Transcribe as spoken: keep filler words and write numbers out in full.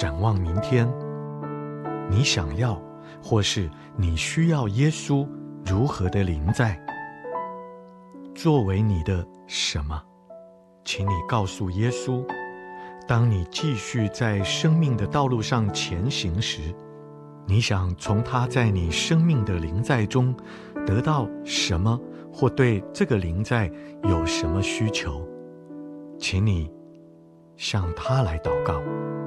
展望明天，你想要或是你需要耶稣如何的临在，作为你的什么，请你告诉耶稣。当你继续在生命的道路上前行时，你想从他在你生命的临在中得到什么，或对这个临在有什么需求，请你向他来祷告。